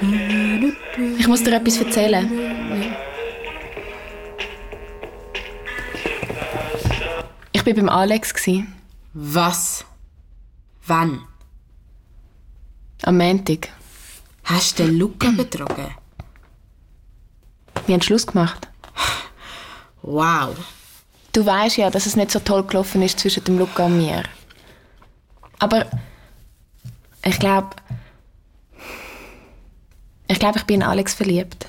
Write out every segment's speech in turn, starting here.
Ich muss dir etwas erzählen. Ich war beim Alex. Was? Wann? Am Montag. Hast du den Luca betrogen? Wir haben Schluss gemacht. Wow. Du weisst ja, dass es nicht so toll gelaufen ist zwischen dem Luca und mir. Aber ich glaube, ich bin in Alex verliebt.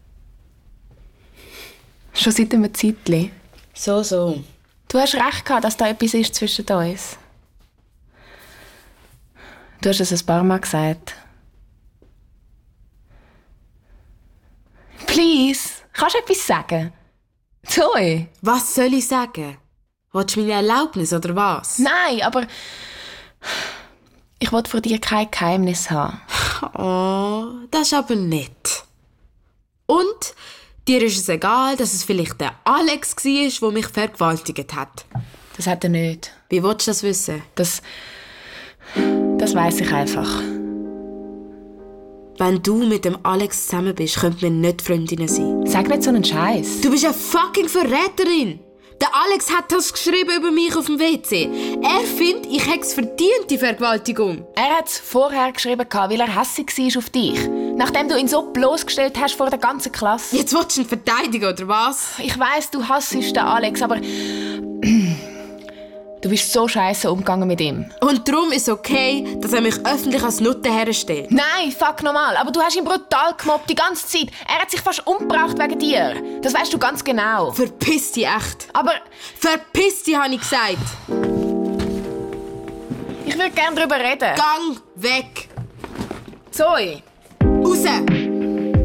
Schon seit einem Zeitchen. So. Du hast recht gehabt, dass da etwas ist zwischen uns. Du hast es ein paar Mal gesagt. Please, kannst du etwas sagen? Zoe? Was soll ich sagen? Willst du meine Erlaubnis oder was? Nein, aber ich will vor dir kein Geheimnis haben. Oh, das ist aber nett. Und dir ist es egal, dass es vielleicht der Alex war, der mich vergewaltigt hat. Das hat er nicht. Wie willst du das wissen? Das weiss ich einfach. Wenn du mit dem Alex zusammen bist, könnten wir nicht Freundinnen sein. Sag nicht so einen Scheiß. Du bist eine fucking Verräterin! Der Alex hat das geschrieben über mich auf dem WC. Er findet, ich hätte es verdient, die Vergewaltigung. Er hat es vorher geschrieben, weil er hässig war auf dich. Nachdem du ihn so bloßgestellt hast vor der ganzen Klasse. Jetzt willst du ihn verteidigen, oder was? Ich weiss, du hassest den Alex, aber du bist so scheisse umgegangen mit ihm. Und darum ist es okay, dass er mich öffentlich als Nutte herstellt. Nein, fuck normal. Aber du hast ihn brutal gemobbt die ganze Zeit. Er hat sich fast umgebracht wegen dir. Das weißt du ganz genau. Verpiss dich echt. Aber Verpiss dich, habe ich gesagt. ich würde gerne darüber reden. Gang weg. Zoe. Raus.